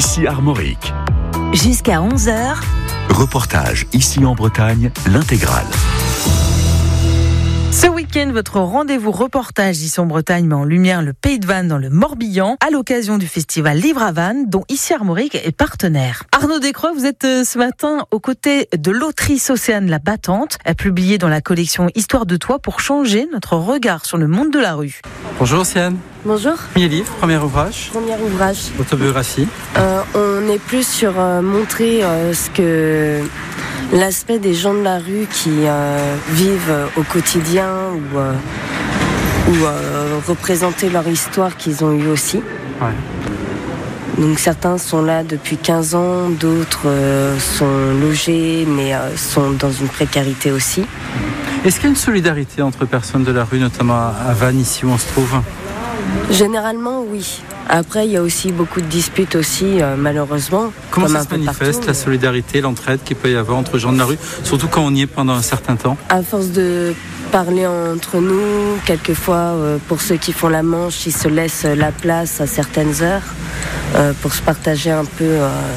Ici Armorique. Jusqu'à 11h. Reportage ici en Bretagne, l'intégrale. Ce week-end, votre rendez-vous reportage ici en Bretagne met en lumière le Pays de Vannes dans le Morbihan à l'occasion du festival Livre à Vannes dont ici Armorique est partenaire. Arnaud Descroix, vous êtes ce matin aux côtés de l'autrice Océane La Battante, publiée dans la collection Histoire de toi pour changer notre regard sur le monde de la rue. Bonjour Océane. Bonjour. Premier livre, premier ouvrage. Premier ouvrage. Autobiographie. On est plus sur montrer l'aspect des gens de la rue qui vivent au quotidien ou représenter leur histoire qu'ils ont eue aussi. Ouais. Donc certains sont là depuis 15 ans, d'autres sont logés mais sont dans une précarité aussi. Est-ce qu'il y a une solidarité entre personnes de la rue, notamment à Vannes, ici où on se trouve ? Généralement, oui. Après, il y a aussi beaucoup de disputes aussi, malheureusement. Comment ça se manifeste, la solidarité, l'entraide qu'il peut y avoir entre gens de la rue, surtout quand on y est pendant un certain temps ? À force de parler entre nous, quelquefois, pour ceux qui font la manche, ils se laissent la place à certaines heures pour se partager un peu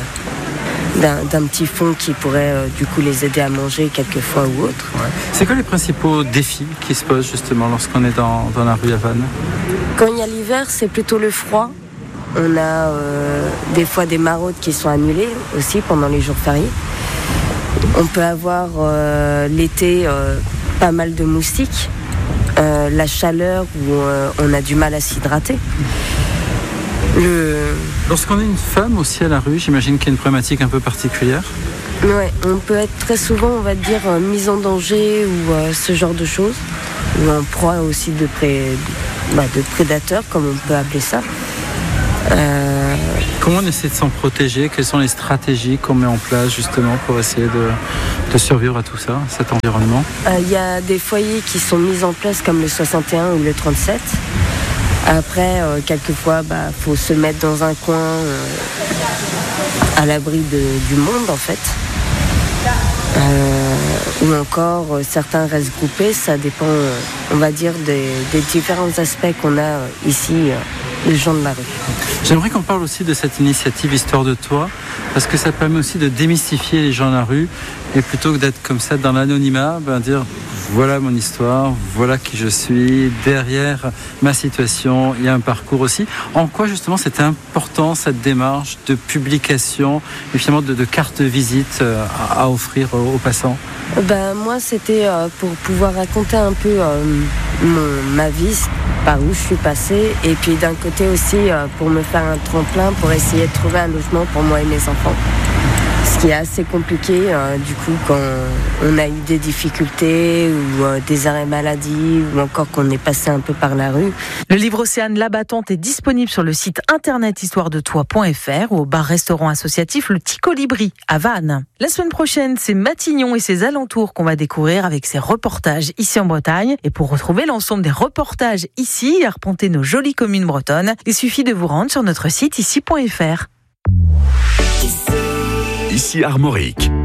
d'un petit fond qui pourrait du coup les aider à manger quelquefois ou autre. Ouais. C'est quoi les principaux défis qui se posent justement lorsqu'on est dans la rue à Vannes ? Quand il y a l'hiver, c'est plutôt le froid. On a des fois des maraudes qui sont annulées aussi pendant les jours fériés. On peut avoir l'été pas mal de moustiques, la chaleur où on a du mal à s'hydrater. Lorsqu'on est une femme aussi à la rue, j'imagine qu'il y a une problématique un peu particulière. Ouais, on peut être très souvent, on va dire, mise en danger ou ce genre de choses, ou en proie aussi de prédateurs, comme on peut appeler ça. Comment on essaie de s'en protéger ? Quelles sont les stratégies qu'on met en place justement pour essayer de survivre à tout ça, cet environnement ? Il y a des foyers qui sont mis en place comme le 61 ou le 37. Après, quelquefois, faut se mettre dans un coin à l'abri du monde, en fait. Ou encore, certains restent groupés. Ça dépend, on va dire, des différents aspects qu'on a ici, les gens de la rue. J'aimerais qu'on parle aussi de cette initiative Histoire de toi, parce que ça permet aussi de démystifier les gens de la rue, et plutôt que d'être comme ça dans l'anonymat, dire voilà mon histoire, voilà qui je suis, derrière ma situation, il y a un parcours aussi. En quoi justement c'était important cette démarche de publication et finalement de carte visite à offrir aux passants ? Moi c'était pour pouvoir raconter un peu ma vie, par où je suis passée, et puis d'un côté aussi pour me faire un tremplin pour essayer de trouver un logement pour moi et mes enfants. Ce qui est assez compliqué du coup quand on a eu des difficultés ou des arrêts maladie ou encore qu'on est passé un peu par la rue. Le livre Océane La Battante est disponible sur le site internet histoiredetoi.fr ou au bar-restaurant associatif Le Petit Colibri à Vannes. La semaine prochaine, c'est Matignon et ses alentours qu'on va découvrir avec ses reportages ici en Bretagne. Et pour retrouver l'ensemble des reportages ici et arpenter nos jolies communes bretonnes, il suffit de vous rendre sur notre site ici.fr. Ici Armorique.